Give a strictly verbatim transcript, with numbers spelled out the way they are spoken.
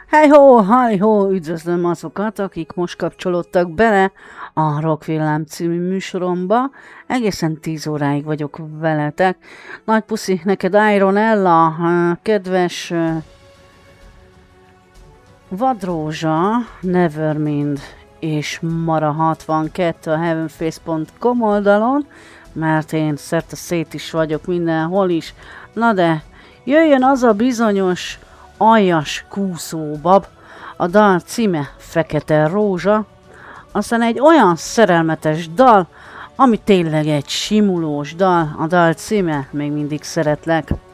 Hey-ho, hi-ho, üdvözlöm azokat, akik most kapcsolódtak bele a Rockvillám című műsoromba. Egészen tíz óráig vagyok veletek. Nagy puszi neked, Ironella, kedves Vadrózsa, Nevermind és Mara hatvankettő a heavenface pont com oldalon, mert én szerte szét is vagyok mindenhol is. Na de jöjjön az a bizonyos aljas kúszóbab, a dal címe Fekete Rózsa, aztán egy olyan szerelmetes dal, ami tényleg egy simulós dal, a dal címe Még mindig szeretlek.